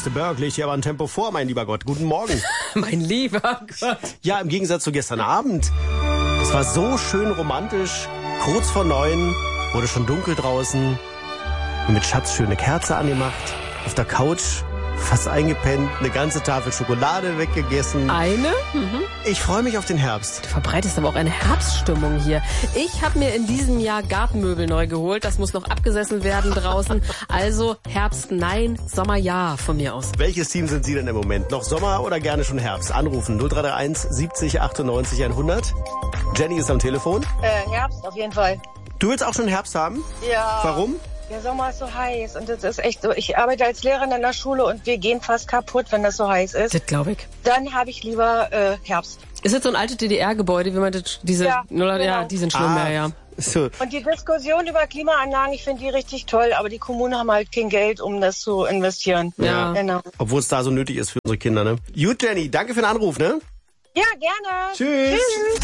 Mr. Berg legt hier aber ein Tempo vor, mein lieber Gott. Guten Morgen. Mein lieber Gott. Ja, im Gegensatz zu gestern Abend. Es war so schön romantisch. Kurz vor 9 wurde schon dunkel draußen. Mit Schatz schöne Kerze angemacht. Auf der Couch fast eingepennt. Eine ganze Tafel Schokolade weggegessen. Eine? Ich freue mich auf den Herbst. Du verbreitest aber auch eine Herbststimmung hier. Ich habe mir in diesem Jahr Gartenmöbel neu geholt. Das muss noch abgesessen werden draußen. Also Herbst nein, Sommer ja von mir aus. Welches Team sind Sie denn im Moment? Noch Sommer oder gerne schon Herbst? Anrufen 0331 70 98 100. Jenny ist am Telefon. Herbst auf jeden Fall. Du willst auch schon Herbst haben? Ja. Warum? Der Sommer ist so heiß und das ist echt so. Ich arbeite als Lehrerin in der Schule und wir gehen fast kaputt, wenn das so heiß ist. Das glaube ich. Dann habe ich lieber Herbst. Ist das so ein altes DDR-Gebäude, wie man das, diese, Ja, ja, genau. die sind schlimm, ja. So. Und die Diskussion über Klimaanlagen, ich finde die richtig toll, aber die Kommunen haben halt kein Geld, um das zu investieren. Ja. Genau. Obwohl es da so nötig ist für unsere Kinder, ne? Gut, Jenny, danke für den Anruf, ne? Ja, gerne. Tschüss.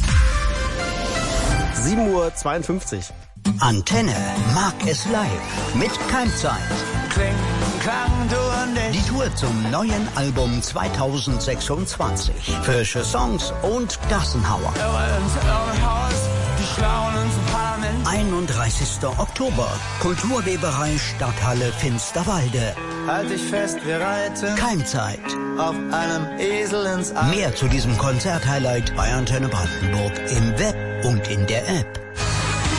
7:52 Uhr. Antenne mag es live mit Keimzeit. Kling, klang, du und ich. Die Tour zum neuen Album 2026. Frische Songs und Gassenhauer. Ins Irrenhaus, die Schlauen ins Parlament. 31. Oktober. Kulturweberei Stadthalle Finsterwalde. Halt dich fest, wir reiten Keimzeit. auf einem Esel ins All. Mehr zu diesem Konzerthighlight bei Antenne Brandenburg im Web und in der App.